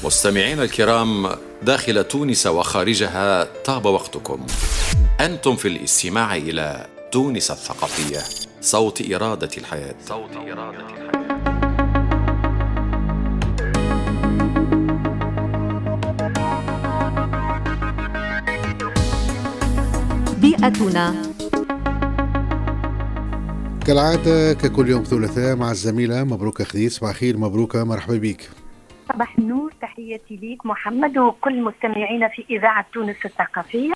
مستمعينا الكرام داخل تونس وخارجها، طاب وقتكم. أنتم في الاستماع إلى تونس الثقافية، صوت إرادة الحياة. بيئتنا كالعادة ككل يوم ثلاثاء مع الزميلة مبروكة خديث. صباح الخير مبروكة، مرحبا بك. صباح النور، تحياتي ليك محمد وكل مستمعينا في إذاعة تونس الثقافية،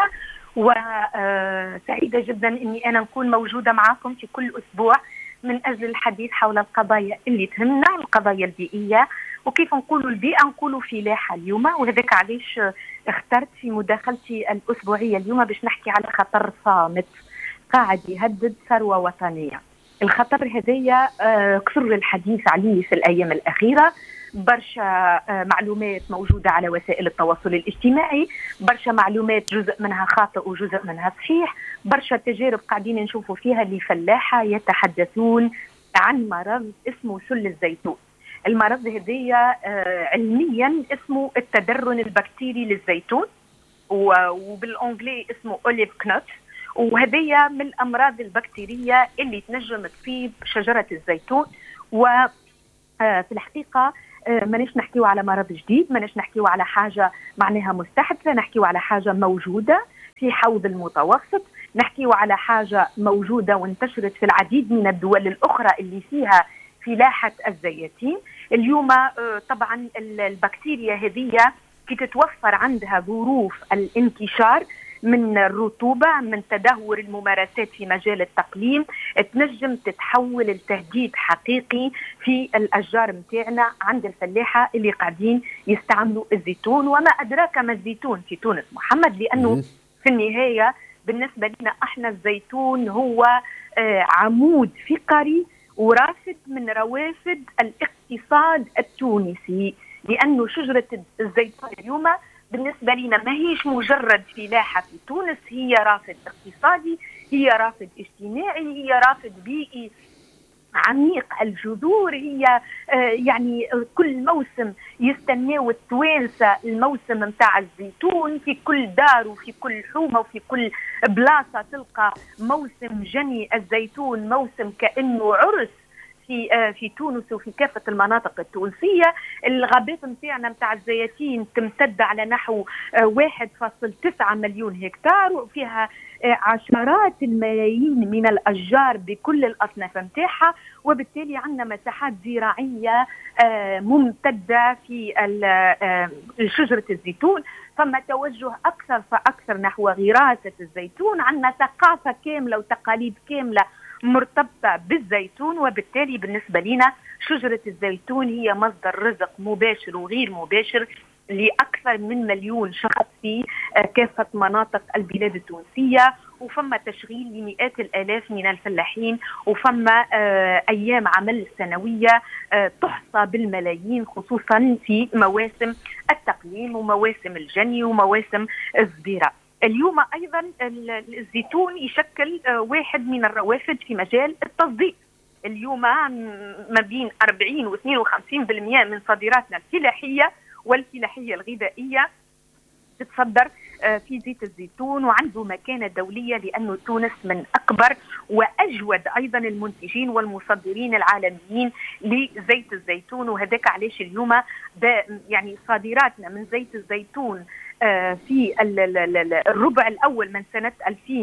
وسعيدة جدا أني أنا نكون موجودة معكم في كل أسبوع من أجل الحديث حول القضايا اللي تهمنا، القضايا البيئية. وكيف نقولوا البيئة نقولوا فلاحة اليوم، وهذاك علاش اخترت في مداخلتي الأسبوعية اليوم باش نحكي على خطر صامت قاعد يهدد ثروة وطنية. الخطر هذايا كثر الحديث عليه في الأيام الأخيرة، برشا معلومات موجودة على وسائل التواصل الاجتماعي، برشا معلومات جزء منها خاطئ وجزء منها صحيح، برشا تجارب قاعدين نشوفوا فيها اللي فلاحة يتحدثون عن مرض اسمه سل الزيتون. المرض هذايا علميا اسمه التدرن البكتيري للزيتون، وبالأنجلي اسمه أوليف كنوت، وهذه من الأمراض البكتيرية اللي تنجم تصيب شجرة الزيتون. وفي الحقيقة ماناش نحكيو على مرض جديد، ماناش نحكيو على حاجة معناها مستحدثة، نحكيو على حاجة موجودة في حوض المتوسط، نحكيو على حاجة موجودة وانتشرت في العديد من الدول الأخرى اللي فيها فلاحة الزيتين. اليوم طبعا البكتيريا هذه كي تتوفر عندها ظروف الانتشار من الرطوبة، من تدهور الممارسات في مجال التقليم، تنجم تتحول لتهديد حقيقي في الأشجار متاعنا عند الفلاحة اللي قاعدين يستعملوا الزيتون. وما أدراك ما الزيتون في تونس محمد، لأنه في النهاية بالنسبة لنا احنا الزيتون هو عمود فقري ورافد من روافد الاقتصاد التونسي، لأنه شجرة الزيتون اليوم بالنسبة لنا ما هيش مجرد فلاحة في تونس، هي رافد اقتصادي، هي رافد اجتماعي، هي رافد بيئي عميق الجذور. هي يعني كل موسم يستناو التوانسة الموسم متاع الزيتون، في كل دار وفي كل حومة وفي كل بلاصة تلقى موسم جني الزيتون، موسم كأنه عرس في تونس وفي كافة المناطق التونسية. الغابات متاعنا متاع الزيتين تمتد على نحو 1.9 مليون هكتار، وفيها عشرات الملايين من الأشجار بكل الأصناف متاعها، وبالتالي عندنا مساحات زراعية ممتدة في شجرة الزيتون. فما توجه أكثر فأكثر نحو غراسة الزيتون، عندنا ثقافة كاملة وتقاليد كاملة مرتبطة بالزيتون، وبالتالي بالنسبة لنا شجرة الزيتون هي مصدر رزق مباشر وغير مباشر لأكثر من 1,000,000 شخص في كافة مناطق البلاد التونسية، وفما تشغيل لمئات الآلاف من الفلاحين، وفما أيام عمل سنوية تحصى بالملايين، خصوصا في مواسم التقليم ومواسم الجني ومواسم الزبيرة. اليوم أيضا الزيتون يشكل واحد من الروافد في مجال التصدير. اليوم ما بين 40 و 52% من صادراتنا الفلاحية والفلاحية الغذائية تتصدر في زيت الزيتون، وعنده مكانة دولية لأنه تونس من أكبر وأجود أيضا المنتجين والمصدرين العالميين لزيت الزيتون. وهذاك علاش اليوم يعني صادراتنا من زيت الزيتون في الربع الأول من سنة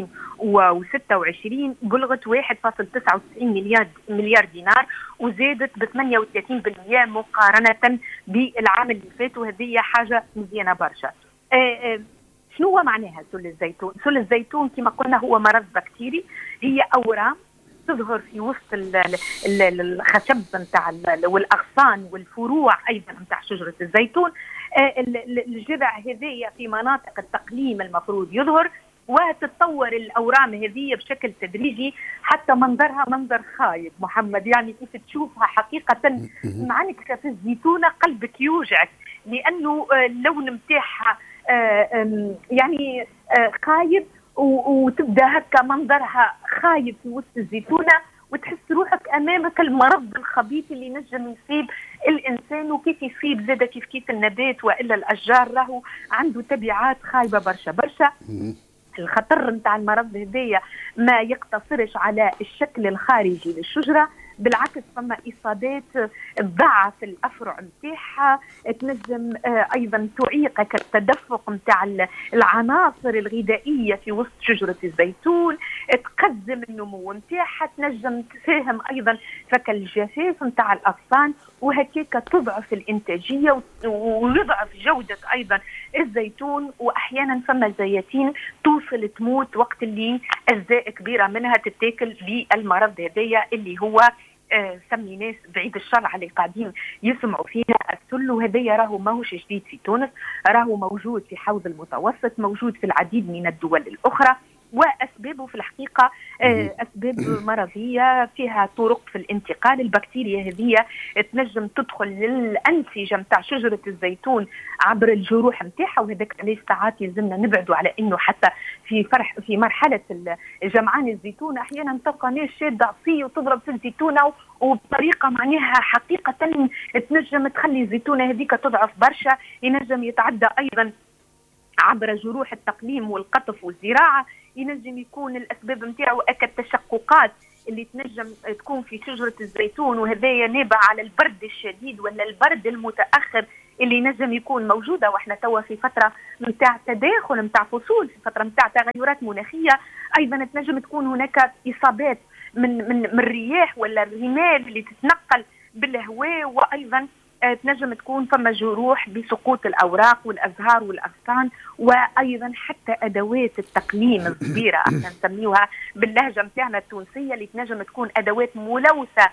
2026 بلغت 1.99 مليار دينار، وزادت ب 38% مقارنة بالعام اللي فات، وهذه حاجة مزيانة برشا. شنو هو معناها سل الزيتون؟ سل الزيتون كما قلنا هو مرض بكتيري، هي أورام تظهر في وسط الخشب نتاع والأغصان والفروع أيضا نتاع شجرة الزيتون. الجذع هذه في مناطق التقليم المفروض يظهر، وتتطور الأورام هذه بشكل تدريجي حتى منظرها منظر خايب محمد، يعني كيف تشوفها حقيقة معنك في الزيتونة قلبك يوجعك، لأنه اللون متاعها يعني خايب، وتبدأ هكا منظرها خايب في وسط الزيتونة، وتحس روحك أمامك المرض الخبيث اللي نجم يصيب الانسان وكيف يفيد زاد كيف النبات والا الاشجار راهو عنده تبعات خايبه برشا برشا. الخطر نتاع المرض هذايا ما يقتصرش على الشكل الخارجي للشجره، بالعكس فما اصابات تضعف الافرع نتاعها، تنجم ايضا تعيق التدفق نتاع العناصر الغذائيه في وسط شجره الزيتون، تقدم النمو نتاعها، تنجم تساهم ايضا فك الجفاف نتاع الاغصان، وهكاك تضعف الانتاجيه ويضعف جوده ايضا الزيتون. واحيانا فما زياتين توصل تموت وقت اللي اجزاء كبيره منها تتاكل بالمرض هذايا اللي هو سمي ناس بعيد الشر على اللي قاعدين يسمعوا فيها السل. وهذايا راهو ماهوش جديد في تونس، راهو موجود في حوض المتوسط، موجود في العديد من الدول الأخرى، وأسبابه في الحقيقة أسباب مرضية فيها طرق في الانتقال. البكتيريا هذه تنجم تدخل للأنسجة متاع شجرة الزيتون عبر الجروح متاعها، وهذاك علاش ساعات يلزمنا نبعدوا على إنه حتى في مرحلة جمعان الزيتون أحيانا تلقى ناس شادة عصي وتضرب في الزيتونة وبطريقة معناها حقيقة تنجم تخلي الزيتونة هذيك تضعف برشا. ينجم يتعدى أيضا عبر جروح التقليم والقطف والزراعة، ينجم يكون الأسباب متاعه التشققات اللي تنجم تكون في شجرة الزيتون، وهذايا نابع على البرد الشديد ولا البرد المتأخر اللي نجم يكون موجودة. واحنا توا في فترة متاع تداخل متاع فصول، في فترة متاع تغيرات مناخية، أيضا تنجم تكون هناك إصابات من الرياح ولا الرمال اللي تتنقل بالهواء، وأيضا تنجم تكون فما جروح بسقوط الأوراق والأزهار والأغصان، وأيضا حتى أدوات التقليم الصغيرة احنا نسميوها باللهجة متاعنا التونسية، اللي تنجم تكون أدوات ملوثة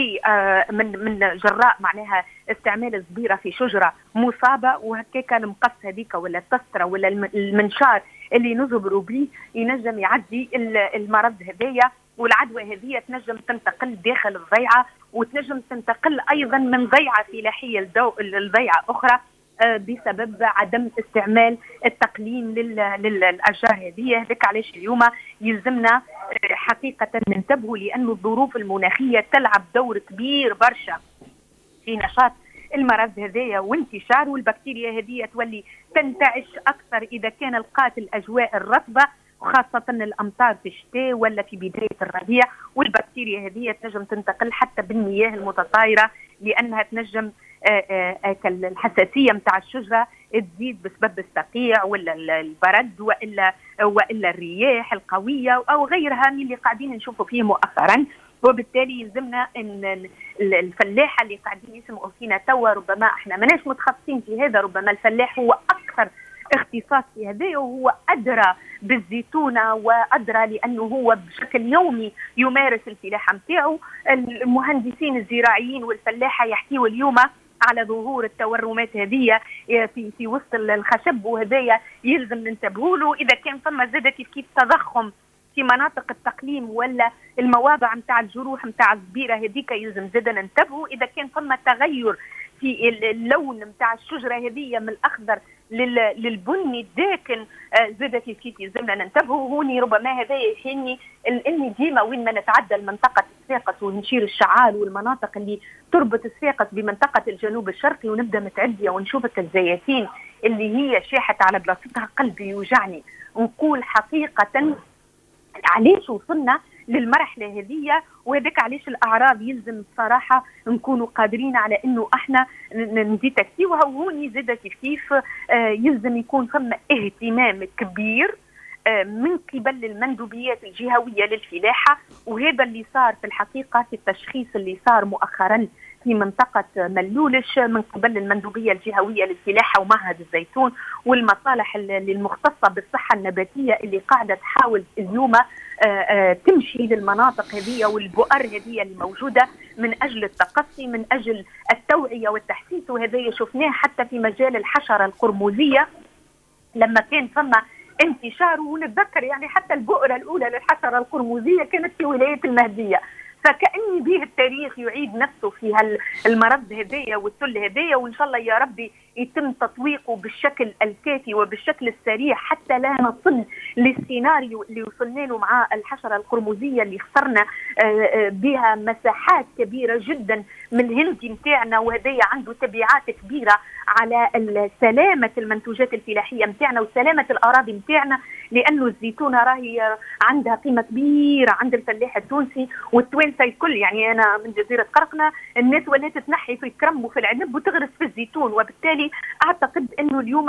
من جراء معناها استعمال الصبيرة في شجرة مصابة. وهكاك المقص هذيك ولا التسترة ولا المنشار اللي نزبروا به ينجم يعدي المرض هذايا، والعدوى هذه تنجم تنتقل داخل الضيعة، وتنجم تنتقل أيضا من ضيعة فلاحية لضيعة أخرى بسبب عدم استعمال التقليم للأشجار هذه. هذاك علاش اليوم يلزمنا حقيقة ننتبهوا، لأن الظروف المناخية تلعب دور كبير برشا في نشاط المرض هذايا وانتشاره. والبكتيريا هذه تولي تنتعش أكثر إذا كان لقات الأجواء الرطبة، وخاصة الأمطار في الشتاء ولا في بداية الربيع. والبكتيريا هذه تنجم تنتقل حتى بالمياه المتطايرة، لأنها تنجم الحساسية متاع الشجرة تزيد بسبب الصقيع ولا البرد وإلا الرياح القوية أو غيرها من اللي قاعدين نشوفوا فيه مؤخرا. وبالتالي يلزمنا ان الفلاحه اللي قاعدين يسمعوا فينا توا، ربما احنا ماناش متخصصين في هذا، ربما الفلاح هو اكثر اختصاص في هذا، وهو ادرى بالزيتونه وادرى لانه هو بشكل يومي يمارس الفلاحه نتاعو. المهندسين الزراعيين والفلاحه يحكيوا اليوم على ظهور التورمات هذه في وسط الخشب، وهذايا يلزم ننتبهوا له. اذا كان فما زاد كيف تضخم في مناطق التقليم ولا المواضع نتاع الجروح نتاع الزبيره هذيك يلزم زاد ننتبهوا. اذا كان فما تغير في اللون نتاع الشجره هذه من الاخضر للبني الداكن زاد كيف يلزمنا ننتبهوا. هوني ربما هذا يحيني اني ديما وين ما نتعدى المنطقه صفاقس ونشير الشعال والمناطق اللي تربط صفاقس بمنطقه الجنوب الشرقي ونبدا متعديه ونشوف الزياتين اللي هي شاحت على بلاصتها، قلبي يوجعني. نقول حقيقه علاش وصلنا للمرحله هذه، وهذاك علاش الاعراض يلزم بصراحه نكونوا قادرين على انه احنا نديتكتيوها. وهوني زاد كيف يلزم يكون فما اهتمام كبير من قبل المندوبيات الجهويه للفلاحه. وهذا اللي صار في الحقيقه في التشخيص اللي صار مؤخرا في منطقة ملولش من قبل المندوبية الجهوية للفلاحة ومعهد الزيتون والمصالح المختصة بالصحة النباتية اللي قاعدة تحاول اليوم تمشي للمناطق هذه والبؤر هذه الموجودة من أجل التقصي، من أجل التوعية والتحسيس. وهذا شفناه حتى في مجال الحشرة القرمزية لما كان فما انتشاره، ونتذكر يعني حتى البؤرة الأولى للحشرة القرمزية كانت في ولاية المهدية. فكأني به التاريخ يعيد نفسه في المرض هدايا والسل هدايا، وإن شاء الله يا ربي يتم تطويقه بالشكل الكافي وبالشكل السريع حتى لا نصل للسيناريو اللي وصلنا له مع الحشرة القرمزية اللي خسرنا بها مساحات كبيرة جدا من الهندي نتاعنا، وهذا عنده تبعات كبيره على سلامه المنتوجات الفلاحيه نتاعنا وسلامه الاراضي نتاعنا، لانه الزيتونه راهي عندها قيمه كبيره عند الفلاح التونسي والتوانسه الكل. يعني انا من جزيره قرقنه الناس ولات تنحي في الكرم وفي العنب وتغرس في الزيتون، وبالتالي اعتقد انه اليوم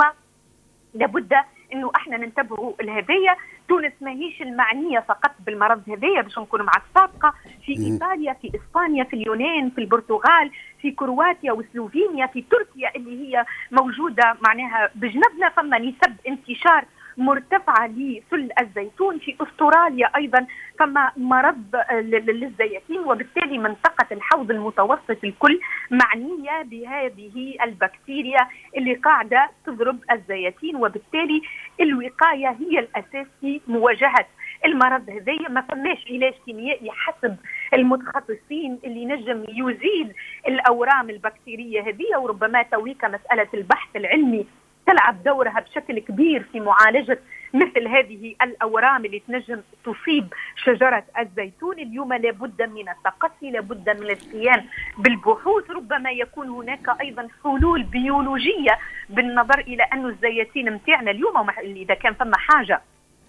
لابد انه احنا ننتبهوا لهذيا. تونس ماهيش المعنيه فقط بالمرض هذايا، باش نكونوا مع الصادقه، في ايطاليا، في اسبانيا، في اليونان، في البرتغال، في كرواتيا وسلوفينيا، في تركيا اللي هي موجوده معناها بجنبنا، فما نسب انتشار مرتفعه لسل الزيتون. في استراليا ايضا فما مرض للزيتون، وبالتالي منطقه الحوض المتوسط الكل معنيه بهذه البكتيريا اللي قاعده تضرب الزيتون، وبالتالي الوقايه هي الاساس في مواجهه المرض هذايا. ما فماش علاج كيميائي حسب المتخصصين اللي نجم يزيل الاورام البكتيريه هذه، وربما تويك مساله البحث العلمي تلعب دورها بشكل كبير في معالجة مثل هذه الأورام اللي تنجم تصيب شجرة الزيتون. اليوم لابد من التقصي، لابد من القيام بالبحوث، ربما يكون هناك أيضا حلول بيولوجية بالنظر إلى أن الزيتون متاعنا اليوم إذا كان فما حاجة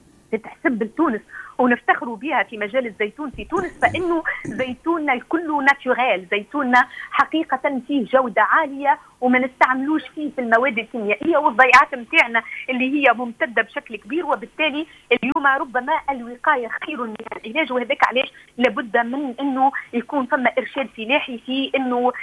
تتحسب لتونس ونفتخروا بها في مجال الزيتون في تونس، فإنه زيتوننا كله ناتوريل، زيتوننا حقيقة فيه جودة عالية وما نستعملوش فيه في المواد الكيميائية والضيعات متاعنا اللي هي ممتدة بشكل كبير. وبالتالي اليوم ربما الوقاية خير من العلاج، وهذاك علاش لابد من انه يكون ثم ارشاد فلاحي في انه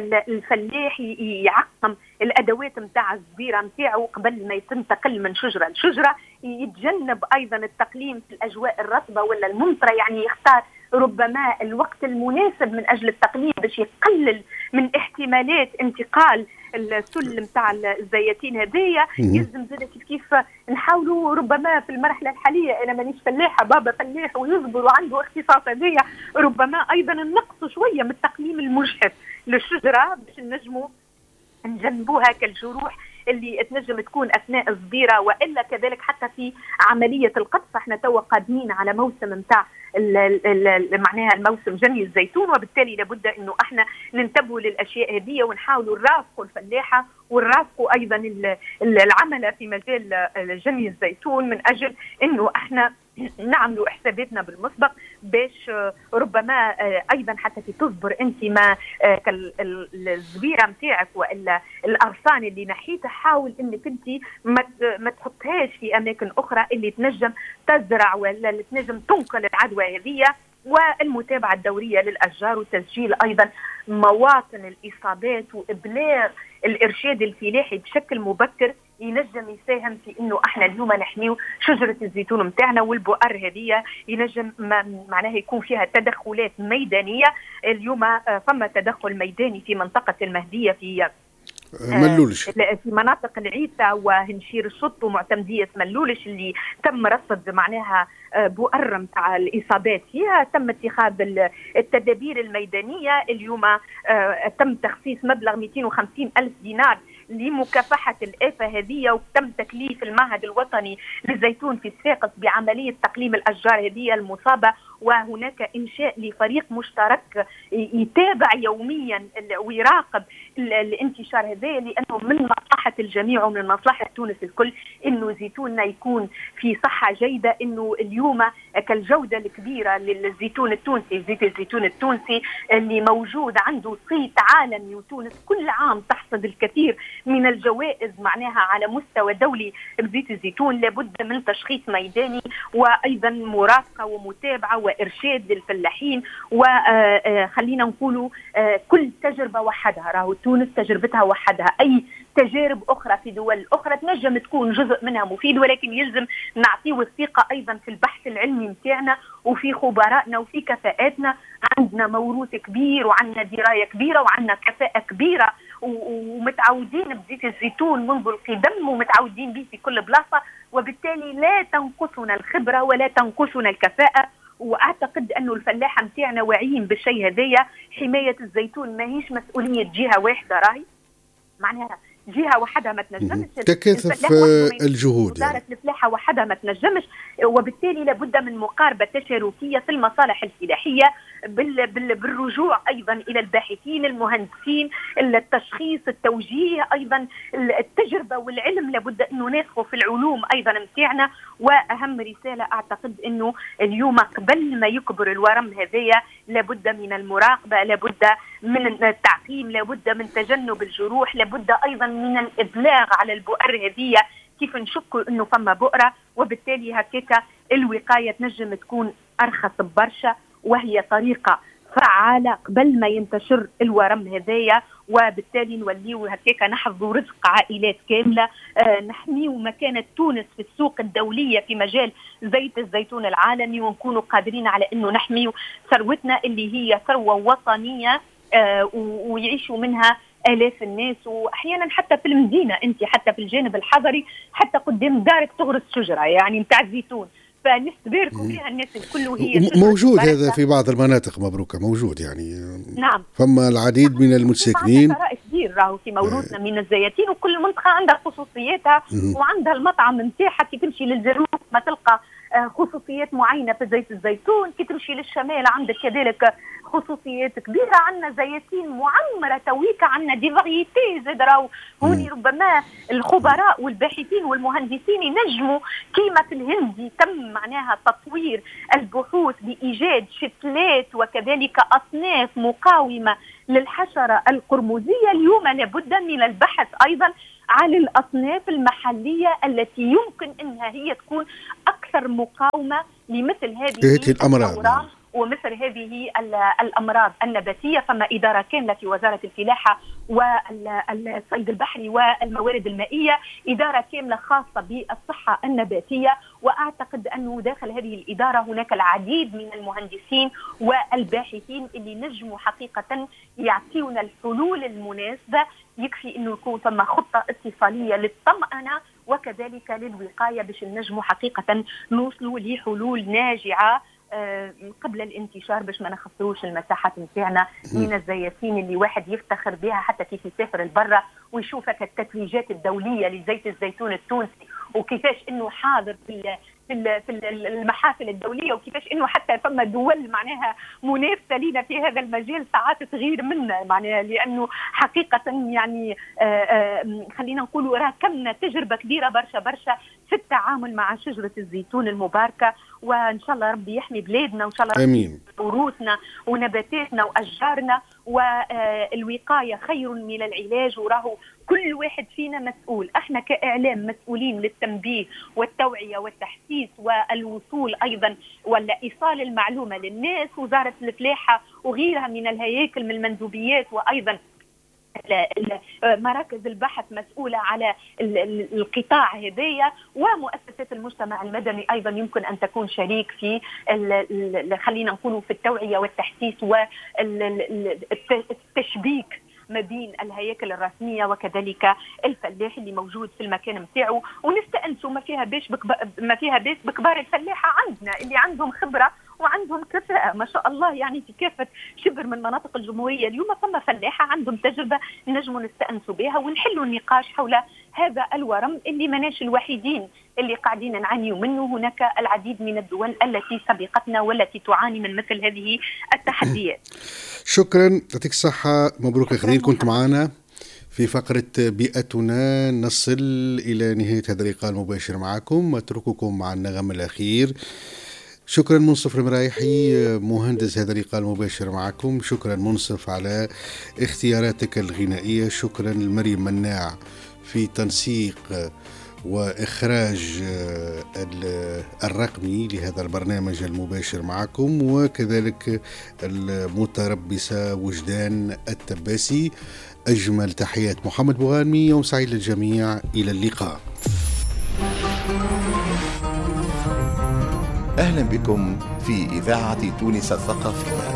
الفلاح يعقم الادوات نتاع الزبيره نتاعو قبل ما ينتقل من شجره لشجره، يتجنب ايضا التقليم في الاجواء الرطبه ولا الممطره، يعني يختار ربما الوقت المناسب من اجل التقليم باش يقلل من احتمالات انتقال السل نتاع الزيتون هذايا. يلزم زاد كيف نحاولوا ربما في المرحله الحاليه، انا مانيش فلاحه، بابا فلاح ويصبر وعنده اختصاص هذايا، ربما ايضا نقصوا شويه من التقليم المجحف للشجره باش نجموا نجنبوها كالجروح اللي تنجم تكون اثناء الصبيره، والا كذلك حتى في عمليه القطف. احنا توا قادمين على موسم نتاع معناها الموسم جني الزيتون، وبالتالي لابد انه احنا ننتبهوا للاشياء هذه ونحاولوا نرافقوا الفلاحه ونرافقوا ايضا العمل في مجال جني الزيتون من اجل انه احنا نعملوا حساباتنا بالمسبق باش ربما ايضا حتى في تصبر انت ما الزبيره نتاعك والا الارصان اللي نحيتها، حاول انك انت ما تحطهاش في اماكن اخرى اللي تنجم تزرع ولا اللي تنجم تنقل العدوى هذه. والمتابعه الدوريه للاشجار وتسجيل ايضا مواطن الاصابات وابلاغ الارشاد الفلاحي بشكل مبكر ينجم يساهم في انه احنا اليوم نحميو شجره الزيتون نتاعنا. والبؤر هذه ينجم معناها يكون فيها تدخلات ميدانيه. اليوم فما تدخل ميداني في منطقه المهديه في ملولش، في مناطق العيسى وهنشير الشط ومعتمديه ملولش اللي تم رصد معناها بؤر نتاع الاصابات فيها. تم اتخاذ التدابير الميدانيه. اليوم تم تخصيص مبلغ 250 ألف دينار لمكافحة الآفة هذه، وتم تكليف المعهد الوطني للزيتون في صفاقس بعملية تقليم الأشجار هذه المصابة، وهناك إنشاء لفريق مشترك يتابع يوميا ويراقب الانتشار هذا، لأنه من مصلحة الجميع ومن مصلحة تونس الكل إنه زيتوننا يكون في صحة جيدة. إنه اليوم كالجودة الكبيرة للزيتون التونسي، زيت الزيتون التونسي اللي موجود عنده صيت عالمي، وتونس كل عام تحصد الكثير من الجوائز معناها على مستوى دولي بزيت الزيتون. لابد من تشخيص ميداني وأيضا مرافقة ومتابعة وإرشاد للفلاحين. وخلينا نقولوا كل تجربة وحدها، راهو تونس تجربتها وحدها، أي تجارب أخرى في دول أخرى تنجم تكون جزء منها مفيد، ولكن يلزم نعطيه الثقة أيضا في البحث العلمي متاعنا وفي خبرائنا وفي كفاءاتنا. عندنا موروث كبير وعندنا دراية كبيرة وعندنا كفاءة كبيرة ومتعودين بزيت الزيتون منذ القدم ومتعودين به في كل بلاصة، وبالتالي لا تنقصنا الخبرة ولا تنقصنا الكفاءة. واعتقد انه الفلاحه متاعنا واعيين بالشيء هذايا. حمايه الزيتون ماهيش مسؤوليه جهه واحده، راهي معناها جهه وحدها ما تنجمش، تكاثف الجهود وزاره يعني. الفلاحه وحدها ما تنجمش، وبالتالي لابد من مقاربه تشاركيه في المصالح الفلاحيه بالرجوع ايضا الى الباحثين المهندسين، التشخيص، التوجيه، ايضا التجربه والعلم لابد انه ناخذه في العلوم ايضا متاعنا. واهم رساله اعتقد انه اليوم قبل ما يكبر الورم هذايا لابد من المراقبه، لابد من التعقيم، لابد من تجنب الجروح، لابد ايضا من الابلاغ على البؤر هذه كيف نشكوا انه فما بؤره، وبالتالي هكاك الوقايه تنجم تكون ارخص برشا، وهي طريقه فعاله قبل ما ينتشر الورم هذايا، وبالتالي نوليو هكاك نحفظوا رزق عائلات كامله، نحميو مكانه تونس في السوق الدوليه في مجال زيت الزيتون العالمي، ونكونوا قادرين على انه نحميو ثروتنا اللي هي ثروه وطنيه ويعيشوا منها آلاف الناس. وأحيانا حتى في المدينة أنت حتى في الجانب الحضري حتى قدام دارك تغرس شجرة يعني متاع الزيتون، فنستباركوا بها الناس الكل، وهي موجود هذا في بعض المناطق مبروكة، موجود يعني. نعم، فما العديد من المتساكنين كبير راهو في موروثنا من الزيتين، وكل منطقة عندها خصوصياتها وعندها المطعم نتاعها. كي تمشي للجنوب ما تلقى خصوصيات معينة في زيت الزيتون، كي تمشي للشمال عندك كذلك خصوصيات كبيرة. عندنا زيتين معمرة تويكا، عندنا دي فاريتي زاد راهو هوني. ربما الخبراء والباحثين والمهندسين ينجموا كيما في الهند تم معناها تطوير البحوث بإيجاد شتلات وكذلك أصناف مقاومة للحشرة القرمزية. اليوم لابد من البحث أيضا على الأصناف المحلية التي يمكن أنها هي تكون أكثر مقاومة لمثل هذه الأمراض ومثل هذه الأمراض النباتية. فما إدارة كاملة في وزارة الفلاحة والصيد البحري والموارد المائية، إدارة كاملة خاصة بالصحة النباتية، وأعتقد أنه داخل هذه الإدارة هناك العديد من المهندسين والباحثين اللي نجموا حقيقة يعطيونا الحلول المناسبة. يكفي أنه يكون ثم خطة اتصالية للطمأنة وكذلك للوقاية باش نجموا حقيقة نوصلوا لحلول ناجعة قبل الانتشار، باش ما نخسروش المساحات نتاعنا من الزيتين اللي واحد يفتخر بها حتى كيف يسافر البرة ويشوفك التتويجات الدولية لزيت الزيتون التونسي، وكيفاش انه حاضر في المحافل الدولية، وكيفاش انه حتى فما دول معناها منافسة لنا في هذا المجال ساعات تغير منا معناها، لانه حقيقة يعني خلينا نقولوا راكمنا تجربة كبيرة برشا في التعامل مع شجرة الزيتون المباركة. وإن شاء الله ربي يحمي بلادنا، وإن شاء الله ربي وروثنا ونباتاتنا وأشجارنا، والوقاية خير من العلاج. وراهو كل واحد فينا مسؤول، احنا كإعلام مسؤولين للتنبيه والتوعية والتحسيس والوصول أيضا ولا إيصال المعلومة للناس. وزارة الفلاحة وغيرها من الهياكل من المندوبيات وأيضا مراكز البحث مسؤولة على القطاع هذايا، ومؤسسات المجتمع المدني أيضا يمكن أن تكون شريك في خلينا نقول في التوعية والتحسيس والتشبيك ما بين الهياكل الرسمية وكذلك الفلاح اللي موجود في المكان متاعه، ونستأنسوا ما فيها بيش بكبار الفلاحة عندنا اللي عندهم خبرة وعندهم كفاءة ما شاء الله يعني في كافة شبر من مناطق الجمهورية. اليوم فما فلاحة عندهم تجربة نجموا نستأنسوا بها ونحلوا النقاش حول هذا الورم اللي مناش الوحيدين اللي قاعدين نعاني منه. هناك العديد من الدول التي سبقتنا والتي تعاني من مثل هذه التحديات. شكرا، يعطيك الصحة، مبروك خدير، كنت معنا في فقرة بيئتنا. نصل إلى نهاية هذا اللقاء المباشر معكم، أترككم مع النغم الأخير. شكرا منصف المرايحي مهندس هذا اللقاء المباشر معكم. شكرا منصف على اختياراتك الغنائية. شكرا لمريم مناع في تنسيق وإخراج الرقمي لهذا البرنامج المباشر معكم، وكذلك المتربصة وجدان التباسي. أجمل تحيات محمد بوغانمي، يوم سعيد للجميع، إلى اللقاء. أهلا بكم في إذاعة تونس الثقافية.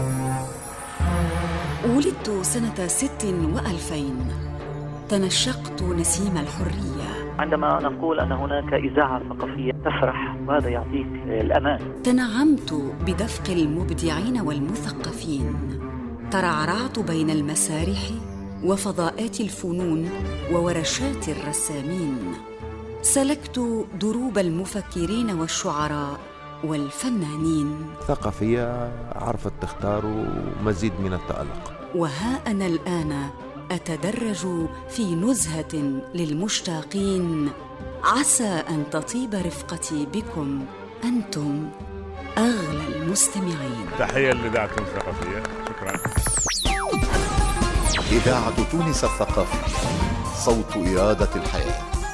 ولدت سنة 26 و2000، تنشقت نسيم الحرية. عندما نقول أن هناك إذاعة ثقافية تفرح، وهذا يعطيك الأمان. تنعمت بدفق المبدعين والمثقفين، ترعرعت بين المسارح وفضاءات الفنون وورشات الرسامين. سلكت دروب المفكرين والشعراء والفنانين. ثقافية عرفت تختار مزيد من التألق. وها أنا الآن أتدرج في نزهة للمشتاقين، عسى أن تطيب رفقتي بكم أنتم أغلى المستمعين. تحية لإذاعة تونس الثقافية. شكرا. إذاعة تونس الثقافية، صوت إرادة الحياة.